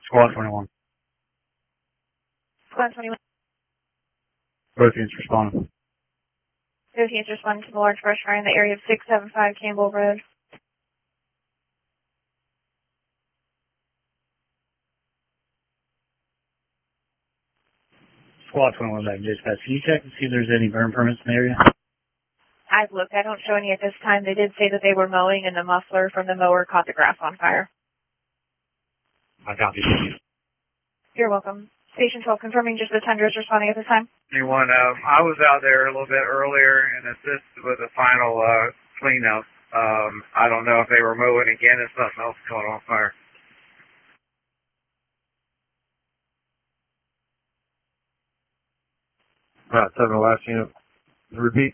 Squad 21. Squad 21. Both units responding. Both units responding to the large brush fire in the area of 675 Campbell Road. Squad 21 back dispatch. Can you check and see if there's any burn permits in the area? I've looked. I don't show any at this time. They did say that they were mowing and the muffler from the mower caught the grass on fire. I copy. You're welcome. Station 12 confirming just the tundra is responding at this time. Anyone, I was out there a little bit earlier and assisted with the final cleanup. I don't know if they were mowing again and something else caught on fire. Alright, 7 last unit. Repeat.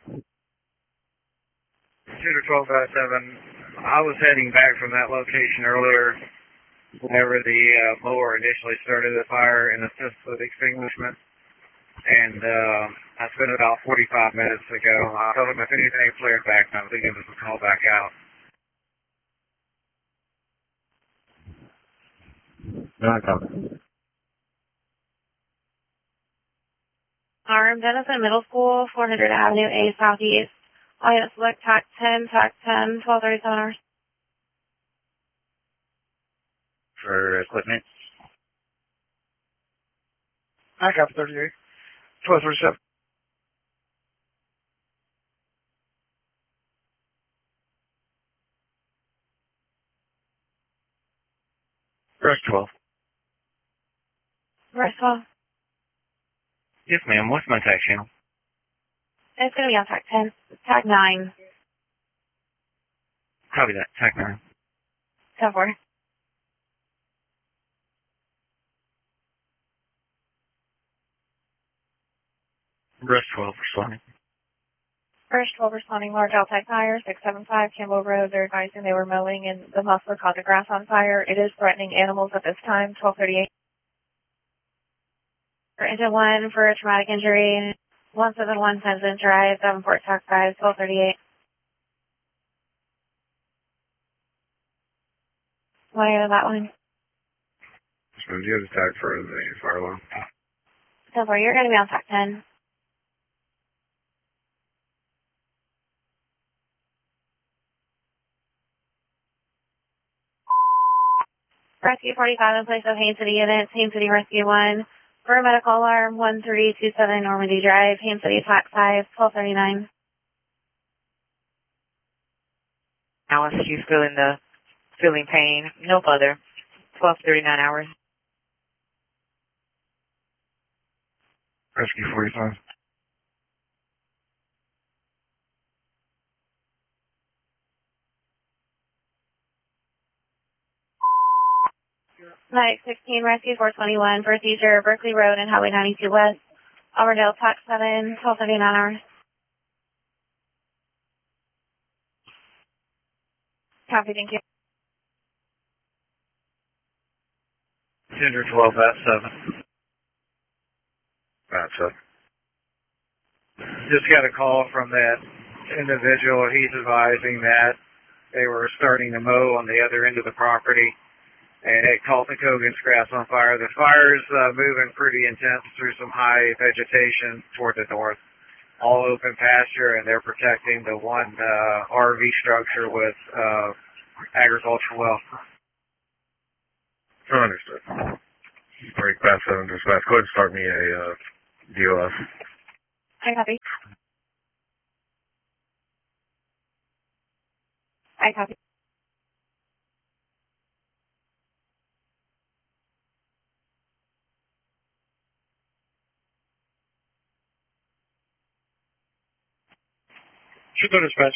Shooter 12-7. I was heading back from that location earlier whenever the mower initially started the fire and assisted with extinguishment. And I spent about 45 minutes ago. I told him if anything flared back, I was going to give us a call back out. I copy. Denison Middle School, 400 Avenue A Southeast. All units select TAC 10, TAC 10, 1237 hours. For equipment. I got 38. 1237. Rush 12. Rush 12. Yes, ma'am. What's my tax channel? It's going to be on TAC 10. TAC 9. Copy that. TAC 9. 10-4. Rush 12 responding. Rush 12 responding, large outside fire, 675 Campbell Road. They're advising they were mowing and the muffler caught the grass on fire. It is threatening animals at this time, 1238. For engine 1 for a traumatic injury, 171 Tenzin Drive, Davenport TAC 5, 1238. What are that one? So you have to tag for the fire alarm. 10-4, you're going to be on TAC 10. Rescue 45 in place of Haines City units, Haines City Rescue 1. For a medical alarm, 1327 Normandy Drive, Haines City TAC 5, 1239. Alice, she's feeling pain. No further. 12:39 hours. Rescue 45. Medic 16, Rescue 421, procedure, Berkeley Road and Highway 92 West, Auburndale TAC 7, 1239 hours. Copy, thank you. Shooter 12-7. That's it. Just got a call from that individual. He's advising that they were starting to mow on the other end of the property, and it caught the Kogan's grass on fire. The fire's moving pretty intense through some high vegetation toward the north. All open pasture, and they're protecting the one RV structure with agricultural well. Understood. Break pass 7 dispatch. Go ahead and start me a DOS. I copy. I copy. Shooter dispatch.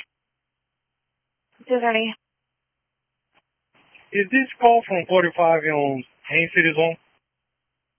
230. Is this call from 45 on Haines City Zone?